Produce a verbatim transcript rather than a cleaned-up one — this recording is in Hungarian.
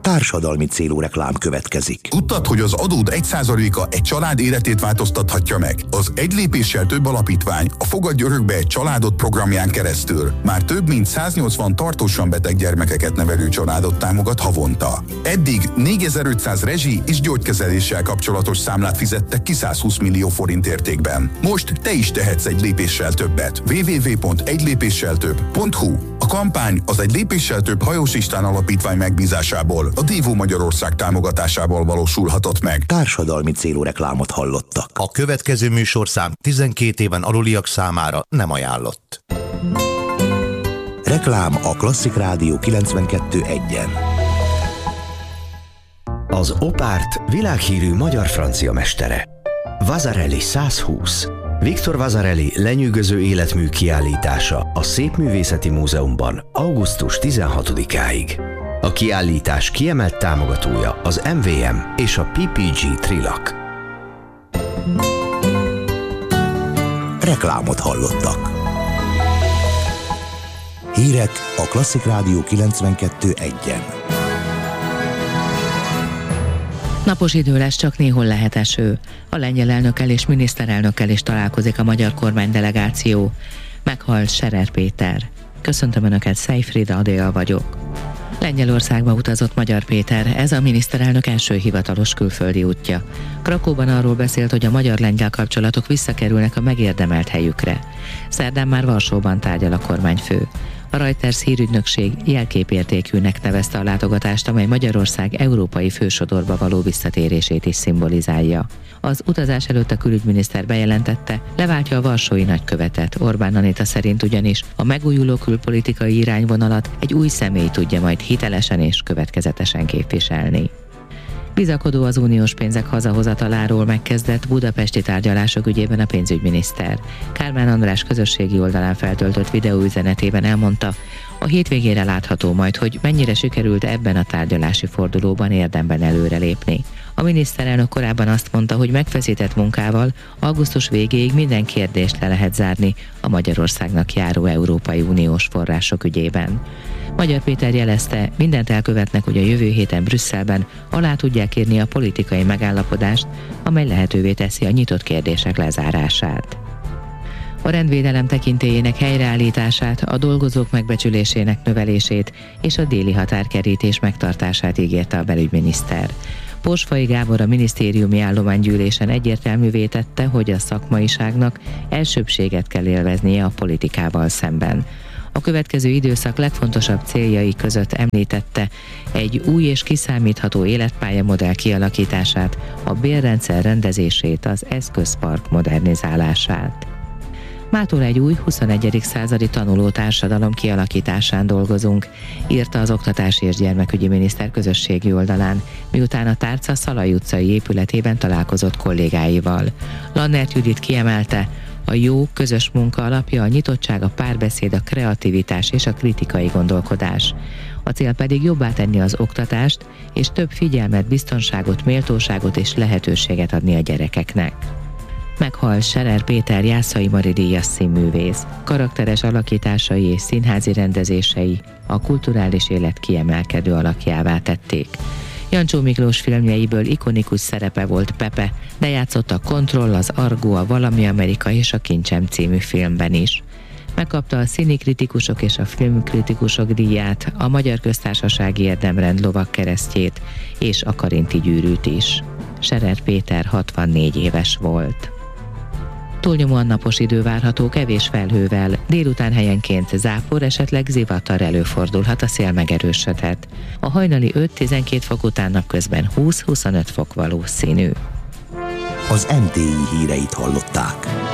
Társadalmi célú reklám következik. Tudtad, hogy az adód egy százaléka egy család életét változtathatja meg? Az Egy lépéssel több alapítvány a Fogadj örökbe egy családot programján keresztül már több mint száznyolcvan tartósan beteg gyermekeket nevelő családot támogat havonta. Eddig négyezer-ötszáz rezsi és gyógykezeléssel kapcsolatos számlát fizettek ki százhúsz millió forint értékben. Most te is tehetsz egy lépéssel többet. double-u double-u double-u pont egy lépéssel több pont hu. A kampány az Egy lépéssel több Hajós István Alapítvány megbízásából, a Dévó Magyarország támogatásával valósulhatott meg. Társadalmi célú reklámot hallottak. A következő műsorszám tizenkét éven aluliak számára nem ajánlott. Reklám a Klasszik Rádió kilencvenkettő egyen. Az Opárt világhírű magyar-francia mestere. Vasarely százhúsz. Viktor Vasarely lenyűgöző életmű kiállítása a Szépművészeti Múzeumban augusztus tizenhatodikáig. A kiállítás kiemelt támogatója az em vé em és a pé pé gé Trilak. Reklámot hallottak. Hírek a Klasszik Rádió kilencvenkettő egyen. Napos idő lesz, csak néhol lehet eső. A lengyel elnökkel és miniszterelnökkel is találkozik a magyar kormány delegáció. Meghalt Scherer Péter. Köszöntöm Önöket, Szejfried Adél vagyok. Lengyelországba utazott Magyar Péter, ez a miniszterelnök első hivatalos külföldi útja. Krakóban arról beszélt, hogy a magyar-lengyel kapcsolatok visszakerülnek a megérdemelt helyükre. Szerdán már Varsóban tárgyal a kormányfő. A Reuters hírügynökség jelképértékűnek nevezte a látogatást, amely Magyarország európai fősodorba való visszatérését is szimbolizálja. Az utazás előtt a külügyminiszter bejelentette, leváltja a varsói nagykövetet. Orbán Anita szerint ugyanis a megújuló külpolitikai irányvonalat egy új személy tudja majd hitelesen és következetesen képviselni. Bizakodó az uniós pénzek hazahozataláról megkezdett budapesti tárgyalások ügyében a pénzügyminiszter. Kármán András közösségi oldalán feltöltött videóüzenetében elmondta, a hétvégére látható majd, hogy mennyire sikerült ebben a tárgyalási fordulóban érdemben előrelépni. A miniszterelnök korábban azt mondta, hogy megfeszített munkával augusztus végéig minden kérdést le lehet zárni a Magyarországnak járó Európai Uniós források ügyében. Magyar Péter jelezte, mindent elkövetnek, hogy a jövő héten Brüsszelben alá tudják írni a politikai megállapodást, amely lehetővé teszi a nyitott kérdések lezárását. A rendvédelem tekintélyének helyreállítását, a dolgozók megbecsülésének növelését és a déli határkerítés megtartását ígérte a belügyminiszter. Porsfai Gábor a minisztériumi állománygyűlésen egyértelművé tette, hogy a szakmaiságnak elsőbbséget kell élveznie a politikával szemben. A következő időszak legfontosabb céljai között említette egy új és kiszámítható életpályamodell kialakítását, a bérrendszer rendezését, az eszközpark modernizálását. Mától egy új huszonegyedik századi tanuló társadalom kialakításán dolgozunk, írta az Oktatási és Gyermekügyi Miniszter közösségi oldalán, miután a Tárca Szalai utcai épületében találkozott kollégáival. Lannert Judit kiemelte, a jó, közös munka alapja a nyitottság, a párbeszéd, a kreativitás és a kritikai gondolkodás. A cél pedig jobbá tenni az oktatást, és több figyelmet, biztonságot, méltóságot és lehetőséget adni a gyerekeknek. Meghalt Scherer Péter Jászai Mari díjas színművész. Karakteres alakításai és színházi rendezései a kulturális élet kiemelkedő alakjává tették. Jancsó Miklós filmjeiből ikonikus szerepe volt Pepe, de játszott a Kontroll, az Argo, a Valami Amerika és a Kincsem című filmben is. Megkapta a színikritikusok és a filmkritikusok díját, a Magyar Köztársasági Érdemrend lovagkeresztjét és a Karinti gyűrűt is. Scherer Péter hatvannégy éves volt. Túlnyomóan napos idő várható, kevés felhővel, délután helyenként zápor, esetleg zivatar előfordulhat, a szél megerősödhet. A hajnali öt-tizenkét fok után napközben húsz-huszonöt fok valószínű. Az em té i híreit hallották.